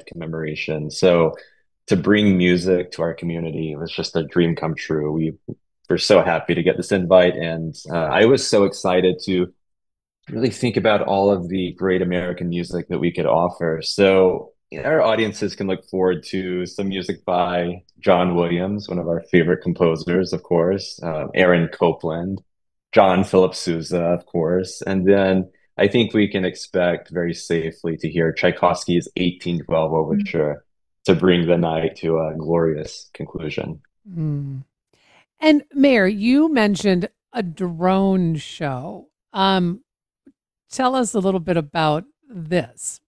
commemoration. So to bring music to our community was just a dream come true. We were so happy to get this invite, and I was so excited to really think about all of the great American music that we could offer. So, our audiences can look forward to some music by John Williams, one of our favorite composers, of course, Aaron Copland, John Philip Sousa, of course, and then I think we can expect very safely to hear Tchaikovsky's 1812 Overture to bring the night to a glorious conclusion. Mm. And Mayor, you mentioned a drone show. Tell us a little bit about this.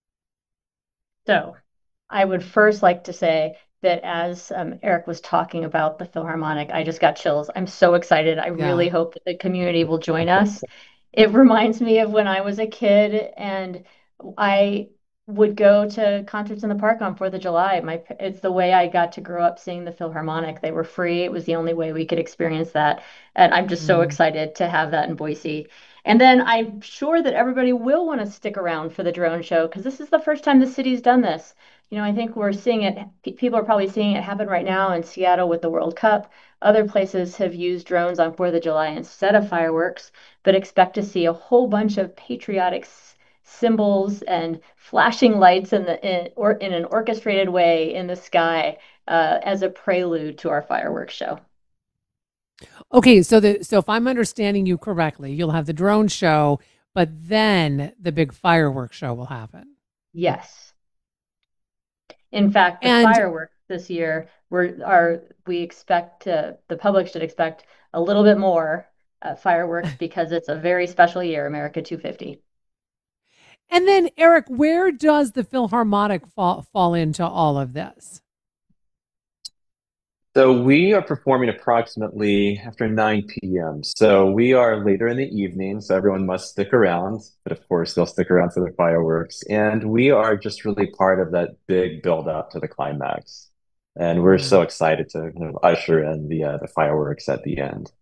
So, I would first like to say that as Eric was talking about the Philharmonic, I just got chills. I'm so excited. I really Yeah. hope that the community will join us. It reminds me of when I was a kid and I would go to concerts in the park on 4th of July. It's the way I got to grow up seeing the Philharmonic. They were free. It was the only way we could experience that. And I'm just so Mm. excited to have that in Boise. And then I'm sure that everybody will want to stick around for the drone show because this is the first time the city's done this. I think we're seeing it, people are probably seeing it happen right now in Seattle with the World Cup. Other places have used drones on 4th of July instead of fireworks, but expect to see a whole bunch of patriotic symbols and flashing lights or in an orchestrated way in the sky as a prelude to our fireworks show. Okay, so if I'm understanding you correctly, you'll have the drone show, but then the big fireworks show will happen. Yes. In fact, the And fireworks this year we expect the public should expect a little bit more fireworks because it's a very special year, America 250. and then Eric, where does the Philharmonic fall into all of this? So we are performing approximately after 9 p.m. So we are later in the evening, so everyone must stick around. But of course, they'll stick around for the fireworks. And we are just really part of that big build up to the climax. And we're so Mm. excited to kind of usher in the fireworks at the end.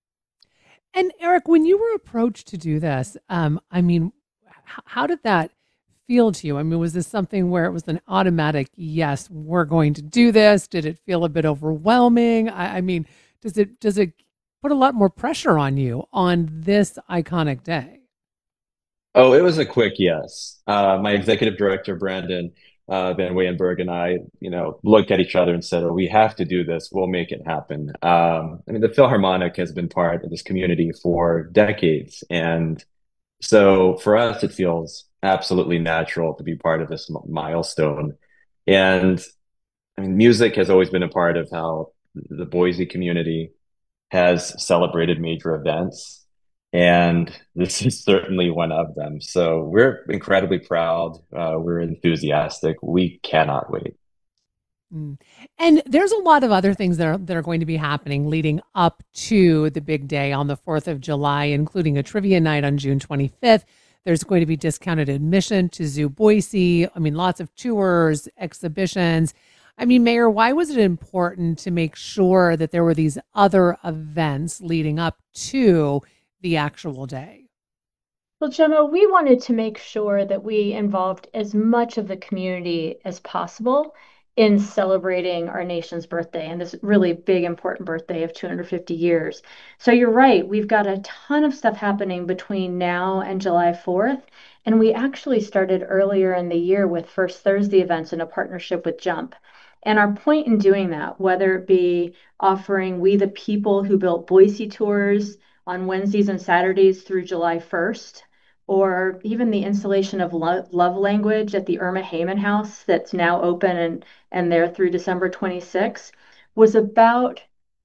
And Eric, when you were approached to do this, I mean, how did that feel to you? I mean, was this something where it was an automatic, yes, we're going to do this? Did it feel a bit overwhelming? I mean, does it put a lot more pressure on you on this iconic day? Oh, it was a quick yes. My executive director, Brandon Van Weyenberg, and I, looked at each other and said, "Oh, we have to do this. We'll make it happen." I mean, the Philharmonic has been part of this community for decades, and so for us, it feels absolutely natural to be part of this milestone. And I mean, music has always been a part of how the Boise community has celebrated major events, and this is certainly one of them. So we're incredibly proud. We're enthusiastic. We cannot wait. Mm. And there's a lot of other things that are going to be happening leading up to the big day on the 4th of July, including a trivia night on June 25th. There's going to be discounted admission to Zoo Boise. I mean, lots of tours, exhibitions. I mean, Mayor, why was it important to make sure that there were these other events leading up to the actual day? Well, Gemma, we wanted to make sure that we involved as much of the community as possible in celebrating our nation's birthday and this really big, important birthday of 250 years. So you're right, we've got a ton of stuff happening between now and July 4th. And we actually started earlier in the year with First Thursday events in a partnership with Jump. And our point in doing that, whether it be offering We the People Who Built Boise tours on Wednesdays and Saturdays through July 1st, or even the installation of love language at the Irma Heyman House that's now open and there through December 26th was about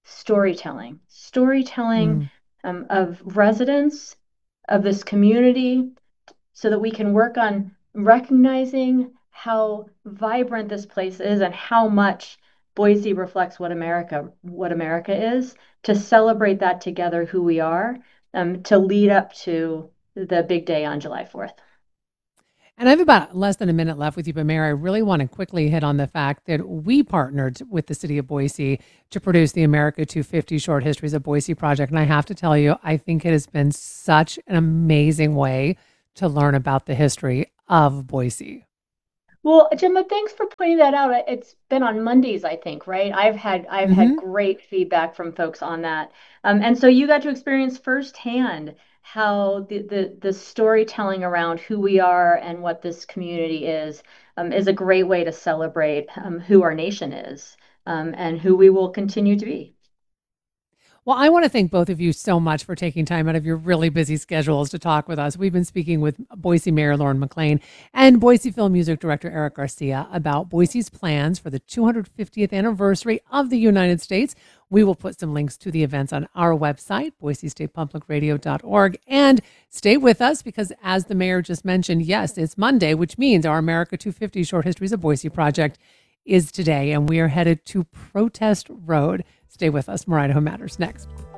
storytelling Mm. of residents of this community so that we can work on recognizing how vibrant this place is and how much Boise reflects what America is, to celebrate that together, who we are, to lead up to the big day on July 4th. And I have about less than a minute left with you, but Mary, I really want to quickly hit on the fact that we partnered with the city of Boise to produce the America 250 Short Histories of Boise project. And I have to tell you, I think it has been such an amazing way to learn about the history of Boise. Well, Gemma, thanks for pointing that out. It's been on Mondays, I think, right? I've had Hmm. great feedback from folks on that. And so you got to experience firsthand how the storytelling around who we are and what this community is a great way to celebrate who our nation is, and who we will continue to be. Well, I want to thank both of you so much for taking time out of your really busy schedules to talk with us. We've been speaking with Boise Mayor Lauren McLean and Boise Film Music Director Eric Garcia about Boise's plans for the 250th anniversary of the United States. We will put some links to the events on our website, boisestatepublicradio.org. And stay with us because, as the mayor just mentioned, yes, it's Monday, which means our America 250 Short Histories of Boise project is today, and we are headed to Protest Road. Stay with us. More Idaho Matters next.